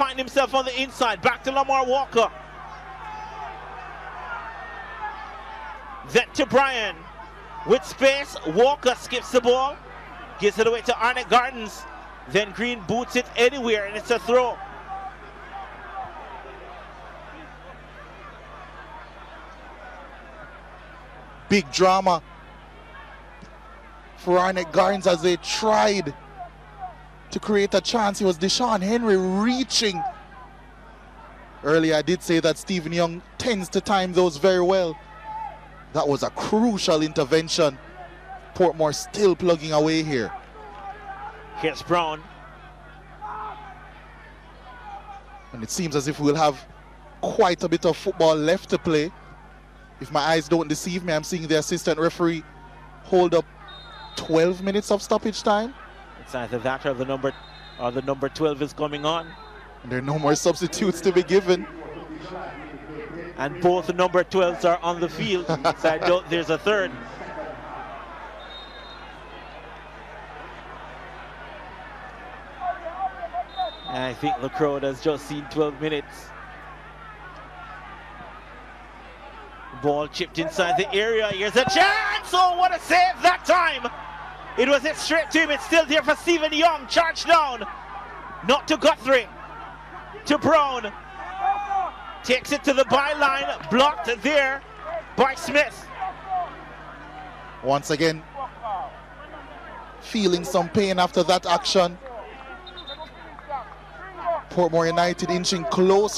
find himself on the inside. Back to Lamar Walker. Then to Bryan. With space, Walker skips the ball. Gives it away to Arnett Gardens. Then Green boots it anywhere, and it's a throw. Big drama for Arnett Gardens as they tried to create a chance. It was Deshaun Henry reaching. Earlier I did say that Stephen Young tends to time those very well. That was a crucial intervention. Portmore still plugging away here. Here's Brown. And it seems as if we'll have quite a bit of football left to play. If my eyes don't deceive me, I'm seeing the assistant referee hold up 12 minutes of stoppage time. It's either that or the number 12 is coming on. And there are no more substitutes to be given. And both the number 12s are on the field, so I doubt there's a third. And I think the crowd has just seen 12 minutes. Ball chipped inside the area. Here's a chance. Oh, what a save that time. It was hit straight to him. It's still there for Stephen Young. Charged down. Not to Guthrie. To Brown. Takes it to the byline. Blocked there by Smith. Once again, feeling some pain after that action. Portmore United inching closer.